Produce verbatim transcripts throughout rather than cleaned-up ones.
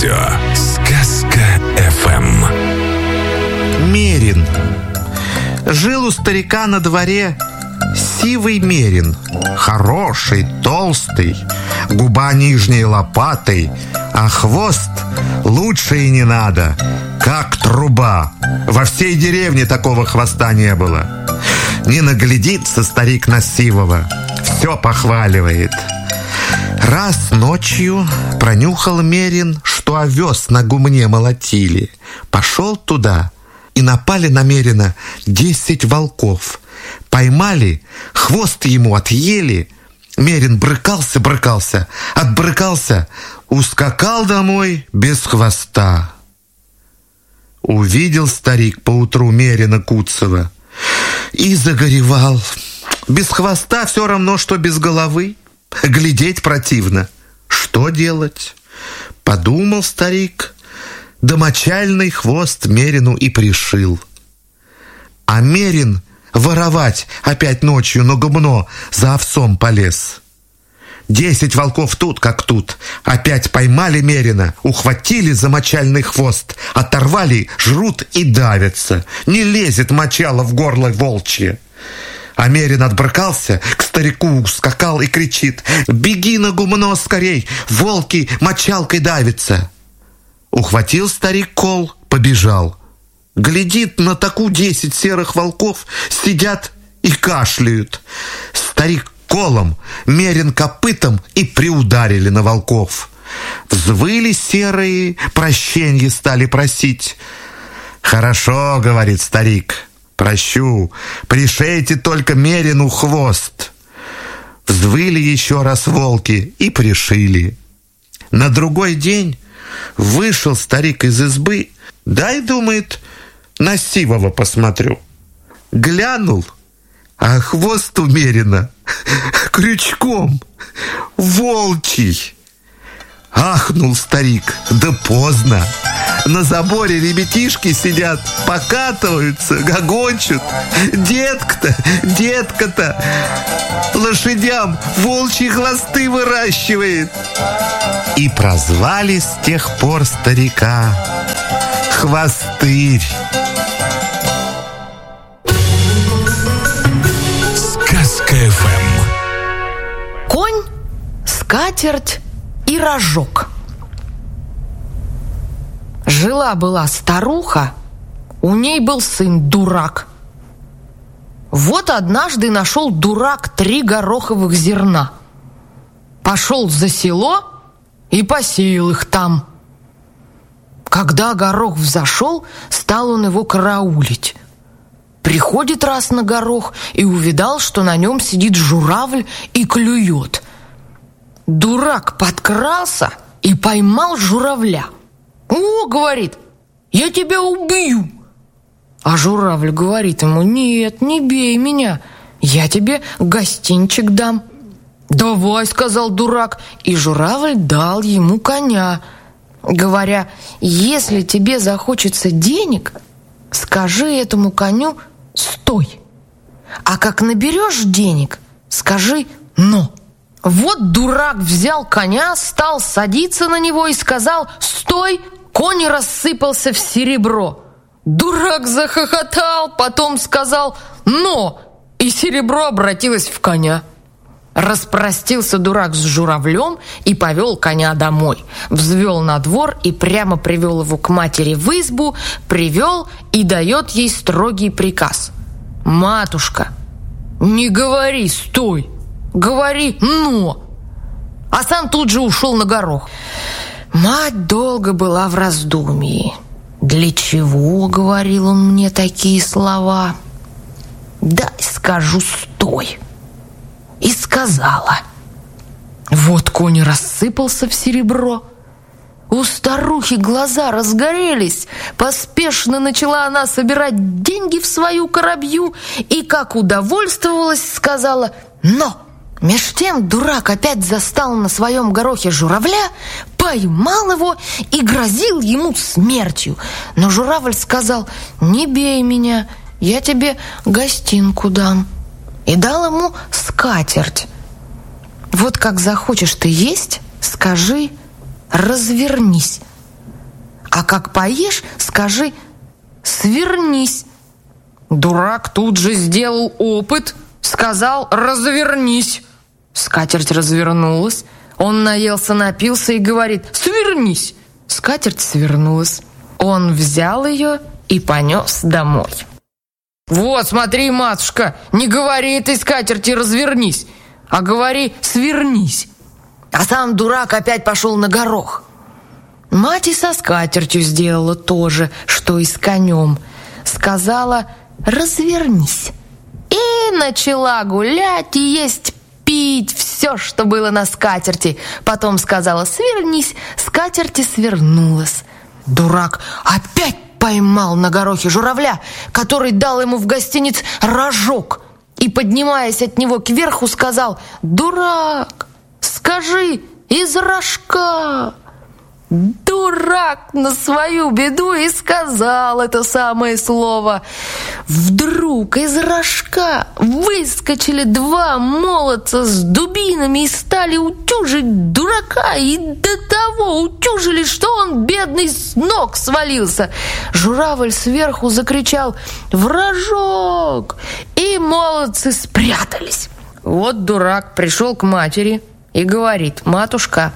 радио «Сказка эф эм». Мерин. Жил у старика на дворе сивый мерин. Хороший, толстый, губа нижней лопатой, а хвост лучше и не надо, как труба. Во всей деревне такого хвоста не было. Не наглядится старик на сивого, все похваливает. Раз ночью пронюхал мерин, что овес на гумне молотили. Пошел туда, и напали на мерина десять волков. Поймали, хвост ему отъели. Мерин брыкался-брыкался, отбрыкался, ускакал домой без хвоста. Увидел старик поутру мерина куцого и загоревал. Без хвоста все равно, что без головы. Глядеть противно. Что делать? Подумал старик, да мочальный хвост мерину и пришил. А мерин воровать опять ночью на гумно за овсом полез. Десять волков тут как тут. Опять поймали мерина, ухватили за мочальный хвост, оторвали, жрут и давятся. Не лезет мочало в горло волчье. А мерин отбрыкался, к старику ускакал и кричит: «Беги на гумно скорей, волки мочалкой давятся!» Ухватил старик кол, побежал. Глядит, на таку десять серых волков сидят и кашляют. Старик колом, мерин копытом и приударили на волков. Взвыли серые, прощенье стали просить. «Хорошо, — говорит старик, — прощу, пришейте только мерину хвост». Взвыли еще раз волки и пришили. На другой день вышел старик из избы, дай, думает, на сивого посмотрю. Глянул, а хвост у мерина крючком волчий. Ахнул старик, да поздно. На заборе ребятишки сидят, покатываются, гогочут. Детка-то, детка-то лошадям волчьи хвосты выращивает. И прозвали с тех пор старика Хвостырь. Сказка эф эм. Конь, скатерть и рожок. Жила-была старуха, у ней был сын дурак. Вот однажды нашел дурак три гороховых зерна. Пошел за село и посеял их там. Когда горох взошел, стал он его караулить. Приходит раз на горох и увидал, что на нем сидит журавль и клюет. Дурак подкрался и поймал журавля. «О, — говорит, — я тебя убью!» А журавль говорит ему: «Нет, не бей меня, я тебе гостинчик дам». «Давай, — сказал дурак, и журавль дал ему коня, говоря: «Если тебе захочется денег, скажи этому коню стой, а как наберешь денег, скажи но». Вот дурак взял коня, стал садиться на него и сказал «стой», конь рассыпался в серебро. Дурак захохотал, потом сказал «но», и серебро обратилось в коня. Распростился дурак с журавлем и повел коня домой. Взвел на двор и прямо привел его к матери в избу, привел и дает ей строгий приказ: «Матушка, не говори «стой», говори «но». А сам тут же ушел на горох. Мать долго была в раздумье. «Для чего, — говорил он мне такие слова, — дай скажу «стой». И сказала. Вот конь рассыпался в серебро. У старухи глаза разгорелись. Поспешно начала она собирать деньги в свою коробью и, как удовольствовалась, сказала «но». Меж тем дурак опять застал на своем горохе журавля, поймал его и грозил ему смертью. Но журавль сказал: «Не бей меня, я тебе гостинку дам». И дал ему скатерть. Вот как захочешь ты есть, скажи «развернись». А как поешь, скажи «свернись». Дурак тут же сделал опыт, сказал «развернись». Скатерть развернулась. Он наелся, напился и говорит «свернись». Скатерть свернулась. Он взял ее и понес домой. «Вот, смотри, матушка, не говори этой скатерти «развернись», а говори «свернись». А сам дурак опять пошел на горох. Мать и со скатертью сделала то же, что и с конем. Сказала «развернись». И начала гулять и есть, пить все, что было на скатерти. Потом сказала «свернись», скатерть и свернулась. Дурак опять поймал на горохе журавля, который дал ему в гостиниц рожок, и, поднимаясь от него кверху, сказал «дурак, скажи из рожка». Дурак на свою беду и сказал это самое слово. Вдруг из рожка выскочили два молодца с дубинами и стали утюжить дурака, и до того утюжили, что он, бедный, с ног свалился. Журавль сверху закричал «в рожок!» и молодцы спрятались. Вот дурак пришел к матери и говорит: «Матушка,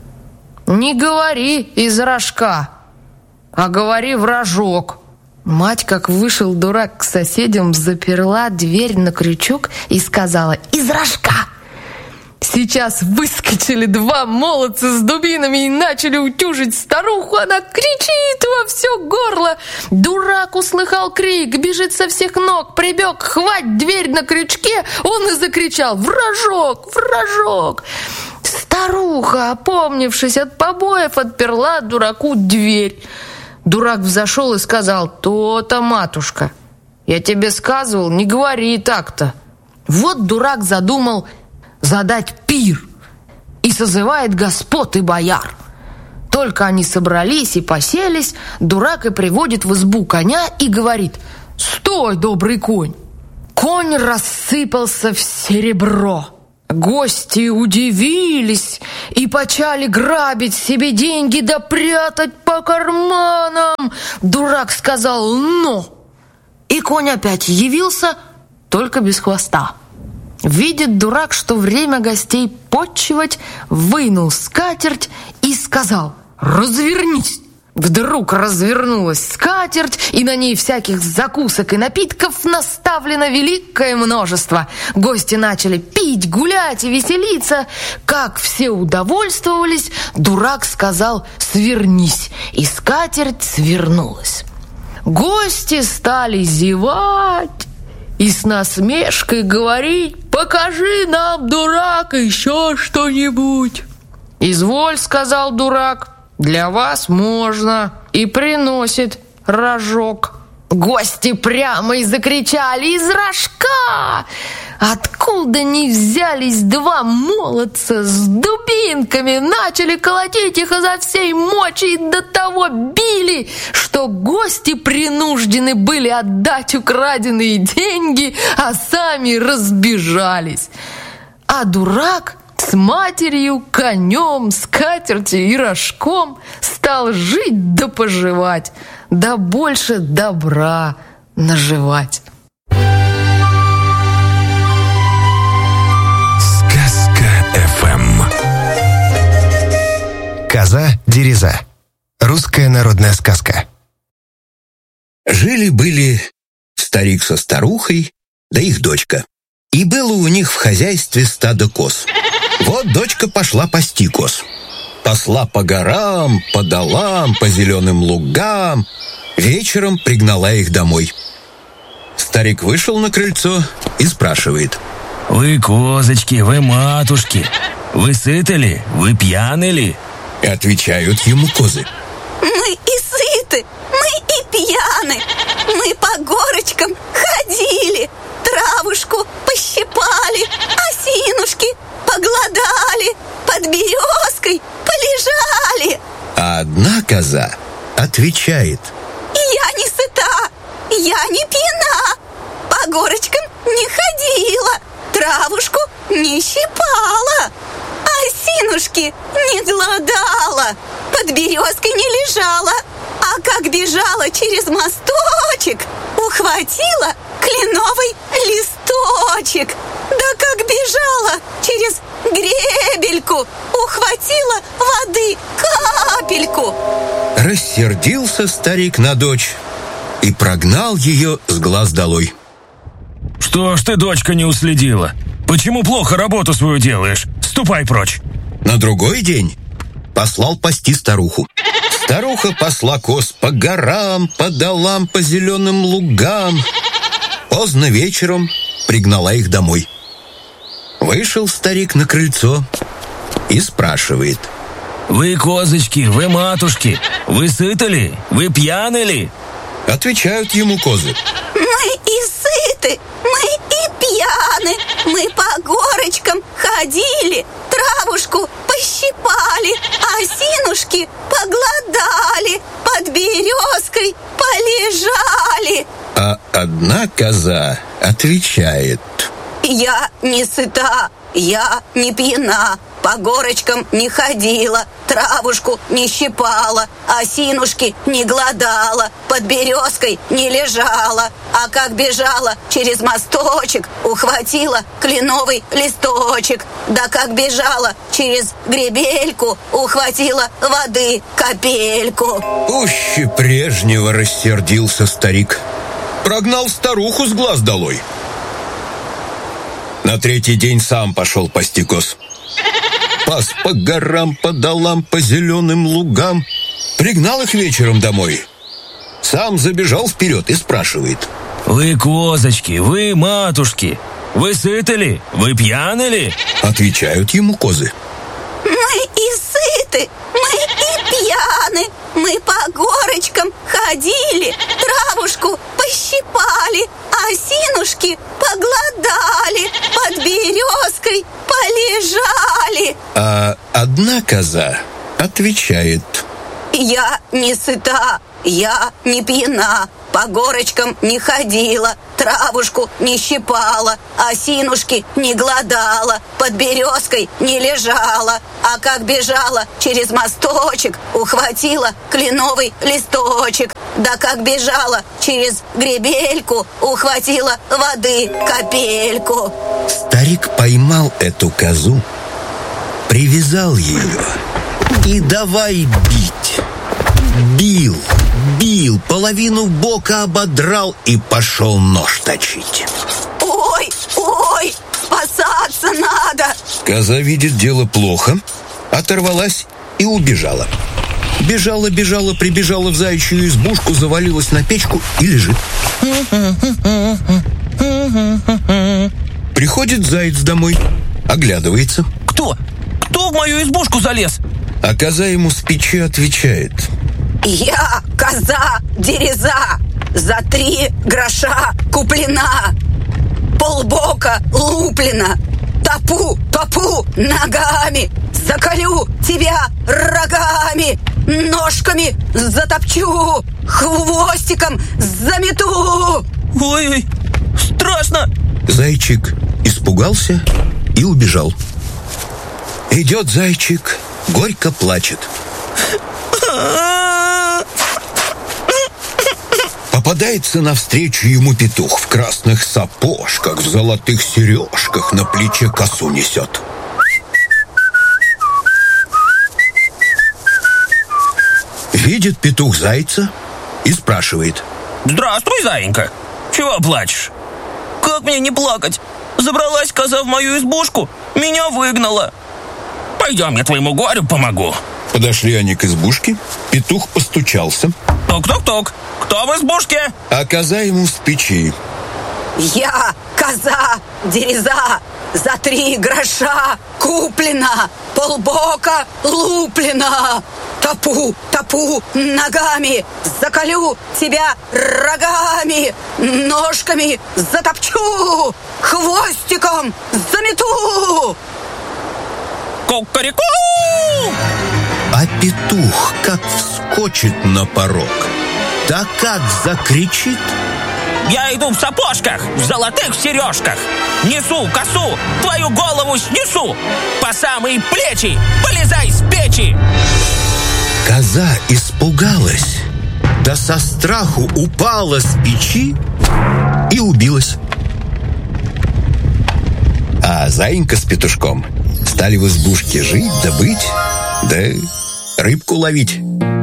не говори из рожка, а говори в рожок». Мать, как вышел дурак к соседям, заперла дверь на крючок и сказала: «Из рожка!» Сейчас выскочили два молодца с дубинами и начали утюжить старуху. Она кричит во все горло. Дурак услыхал крик, бежит со всех ног, прибег, хвать дверь на крючке. Он и закричал: «В рожок! В рожок!» Старуха, опомнившись от побоев, отперла дураку дверь. Дурак взошел и сказал: «То-то, матушка, я тебе сказывал, не говори так-то». Вот дурак задумал задать пир и созывает господ и бояр. Только они собрались и поселись, дурак и приводит в избу коня и говорит: «Стой, добрый конь!» Конь рассыпался в серебро. Гости удивились и почали грабить себе деньги да прятать по карманам. Дурак сказал «но». И конь опять явился, только без хвоста. Видит дурак, что время гостей почивать, вынул скатерть и сказал: «Развернись!» Вдруг развернулась скатерть, и на ней всяких закусок и напитков наставлено великое множество. Гости начали пить, гулять и веселиться. Как все удовольствовались, дурак сказал «свернись», и скатерть свернулась. Гости стали зевать и с насмешкой говорить: «Покажи нам, дурак, еще что-нибудь». «Изволь», — сказал дурак, — «для вас можно», и приносит рожок. Гости прямо и закричали: «Из рожка!» Откуда ни взялись два молодца с дубинками, начали колотить их изо всей мочи и до того били, что гости принуждены были отдать украденные деньги, а сами разбежались. А дурак с матерью, конем, скатертью и рожком стал жить да поживать, да больше добра наживать. Сказка-эф эм. Коза-дереза. Русская народная сказка. Жили-были старик со старухой, да их дочка. И было у них в хозяйстве стадо коз. Вот дочка пошла пасти коз. Пасла по горам, по долам, по зеленым лугам. Вечером пригнала их домой. Старик вышел на крыльцо и спрашивает: «Вы козочки, вы матушки, вы сыты ли, вы пьяны ли?» И отвечают ему козы: «Мы и сыты, мы и пьяны. Мы по горочкам ходили, травушку пощипали, осинушки поглодали, под березкой полежали». А одна коза отвечает: «Я не сыта, я не пьяна, по горочкам не ходила, травушку не щипала, осинушки не голодала, под березкой не лежала, а как бежала через мосточек, ухватила кленовый листочек. Да как бежала через гребельку, ухватила воды капельку. Рассердился старик на дочь и прогнал ее с глаз долой. Что ж ты, дочка, не уследила? Почему плохо работу свою делаешь? Ступай прочь. На другой день послал пасти старуху. Старуха пасла коз по горам, по долам, по зеленым лугам. Поздно вечером пригнала их домой. Вышел старик на крыльцо и спрашивает: Вы, козочки, вы, матушки, вы сыты ли? Вы пьяны ли? Отвечают ему козы: Мы и сыты, мы и пьяны, мы по горочкам ходили, травушку пощипали, осинушки поглодали, под березкой полежали. А одна коза отвечает: Я не сыта, я не пьяна, по горочкам не ходила, травушку не щипала, осинушки не глодала, под березкой не лежала, а как бежала через мосточек, ухватила кленовый листочек, да как бежала через гребельку, ухватила воды капельку. Пуще прежнего рассердился старик, прогнал старуху с глаз долой. На третий день сам пошел пасти коз. Пас по горам, по долам, по зеленым лугам. Пригнал их вечером домой. Сам забежал вперед и спрашивает: Вы, козочки, вы, матушки, вы сыты ли? Вы пьяны ли? Отвечают ему козы: Мы и сыты, мы и пьяны, мы по горочкам ходили, травушку пощипали, осинушки поглодали, под березкой полежали. А одна коза отвечает: Я не сыта, я не пьяна, по горочкам не ходила, травушку не щипала, осинушки не глодала, под березкой не лежала, а как бежала через мосточек, ухватила кленовый листочек, да как бежала через гребельку, ухватила воды капельку. Старик поймал эту козу, привязал ее и давай бить. Бил, бил, половину бока ободрал и пошел нож точить. Ой, ой, спасаться надо. Коза видит дело плохо, оторвалась и убежала. Бежала, бежала, прибежала в заячью избушку, завалилась на печку и лежит. Приходит заяц домой, оглядывается. Кто? Кто в мою избушку залез? А коза ему с печи отвечает: Я коза Дереза, за три гроша куплена, полбока луплена, топу, топу ногами, заколю тебя рогами, ножками затопчу, хвостиком замету. Ой-ой, страшно. Зайчик испугался и убежал. Идет зайчик, горько плачет. Попадается навстречу ему петух в красных сапожках, в золотых сережках, на плече косу несет. Видит петух зайца и спрашивает: Здравствуй, заинька. Чего плачешь? Как мне не плакать? Забралась коза в мою избушку, меня выгнала. Пойдем, я твоему горю помогу. Подошли они к избушке, петух постучался. Ток-ток-ток, кто в избушке? А коза ему с печи: Я коза Дереза, за три гроша куплена, полбока луплена, топу, топу ногами, заколю тебя рогами, ножками затопчу, хвостиком замету. Кукареку! А петух как вскочит на порог, да как закричит: Я иду в сапожках, в золотых сережках. Несу косу, твою голову снесу. По самые плечи, полезай с печи. Коза испугалась, да со страху упала с печи и убилась. А заинька с петушком стали в избушке жить да быть, да рыбку ловить.